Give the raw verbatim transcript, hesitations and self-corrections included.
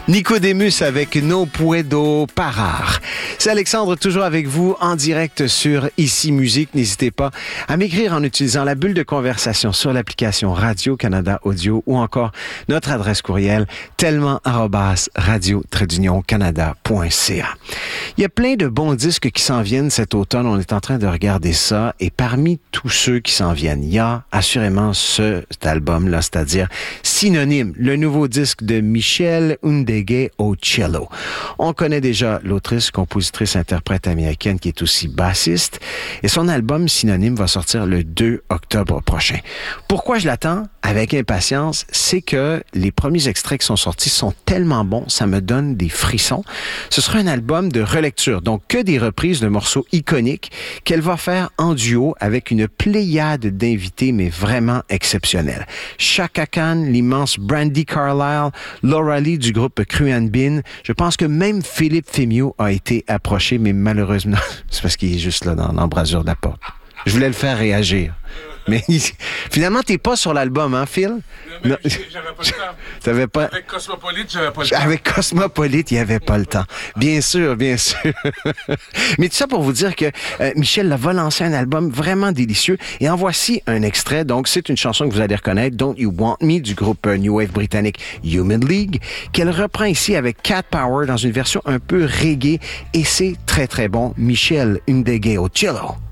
Nicodemus avec No Puedo Parar. C'est Alexandre, toujours avec vous en direct sur Ici Musique. N'hésitez pas à m'écrire en utilisant la bulle de conversation sur l'application Radio-Canada Audio ou encore notre adresse courriel tellement arobase radio-canada point c a. Il y a plein de bons disques qui s'en viennent cet automne. On est en train de regarder ça et parmi tous ceux qui s'en viennent, il y a assurément ce, cet album-là, c'est-à-dire Synonyme, le nouveau disque de Michelle Ndegeocello au cello. On connaît déjà l'autrice, compositrice, interprète américaine qui est aussi bassiste et son album Synonyme va sortir le deux octobre prochain. Pourquoi je l'attends avec impatience? C'est que les premiers extraits qui sont sortis sont tellement bons, ça me donne des frissons. Ce sera un album de relecture, donc que des reprises de morceaux iconiques qu'elle va faire en duo avec une pléiade d'invités, mais vraiment exceptionnels. Chaka Khan, l'immense Brandi Carlile, Laura Lee du groupe Cruan Bin. Je pense que même Philippe Fémiot a été approché, mais malheureusement, c'est parce qu'il est juste là dans l'embrasure de la porte. Je voulais le faire réagir. Mais finalement, t'es pas sur l'album, hein, Phil? Non, mais j'avais pas le temps. T'avais pas... Avec Cosmopolite, j'avais pas le temps. Avec Cosmopolite, il n'y avait pas le temps. Bien sûr, bien sûr. Mais tout ça pour vous dire que euh, Michelle va lancer un album vraiment délicieux. Et en voici un extrait. Donc, c'est une chanson que vous allez reconnaître, Don't You Want Me, du groupe euh, New Wave britannique Human League, qu'elle reprend ici avec Cat Power dans une version un peu reggae. Et c'est très, très bon. Michelle Ndegeocello.